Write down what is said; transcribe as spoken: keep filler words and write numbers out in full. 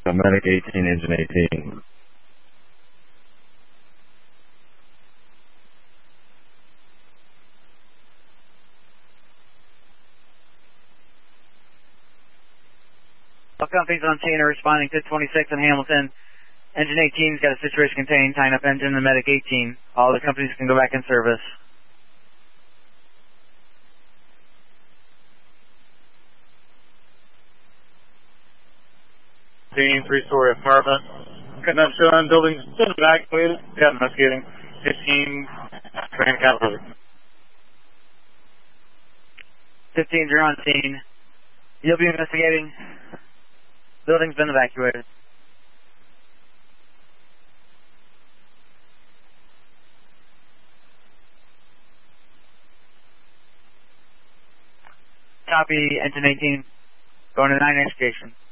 Uh, Medic eighteen, Engine eighteen. All companies on scene are responding to twenty-six in Hamilton. Engine eighteen's got a situation contained, tying up engine and Medic eighteen. All the companies can go back in service. Three-story apartment. Cutting up showing buildings still evacuated. Yeah, investigating. fifteen, train capital. fifteens are on scene. You'll be investigating. Building's been evacuated. Copy, engine eighteen. Going to nine X station.